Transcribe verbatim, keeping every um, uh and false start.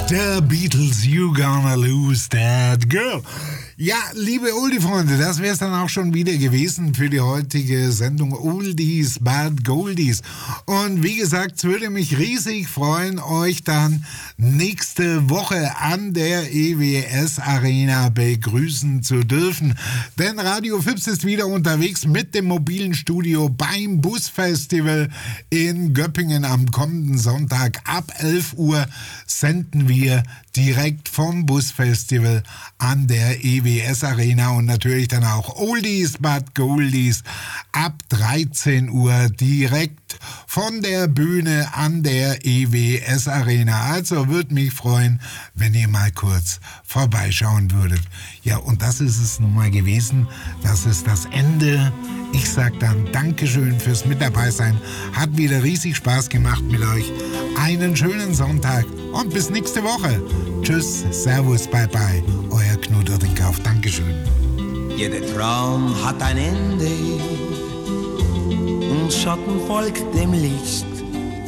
The Beatles, You Gonna Lose That Girl. Ja, liebe Oldie-Freunde, das wäre es dann auch schon wieder gewesen für die heutige Sendung Oldies but Goldies. Und wie gesagt, es würde mich riesig freuen, euch dann nächste Woche an der E W S Arena begrüßen zu dürfen. Denn Radio Fips ist wieder unterwegs mit dem mobilen Studio beim Busfestival in Göppingen am kommenden Sonntag. Ab elf Uhr senden wir direkt vom Busfestival an der E W S Arena und natürlich dann auch Oldies but Goldies ab dreizehn Uhr direkt von der Bühne an der E W S Arena. Also würde mich freuen, wenn ihr mal kurz vorbeischauen würdet. Ja, und das ist es nun mal gewesen. Das ist das Ende. Ich sag dann Dankeschön fürs mit dabei sein. Hat wieder riesig Spaß gemacht mit euch. Einen schönen Sonntag und bis nächste Woche. Tschüss, Servus, bye bye. Euer Knut Oettingkauf. Dankeschön. Jeder Traum hat ein Ende und Schatten folgt dem Licht.